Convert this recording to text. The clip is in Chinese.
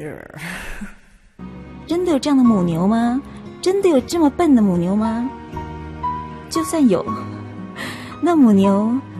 真的有这样的母牛吗？真的有这么笨的母牛吗？就算有，那母牛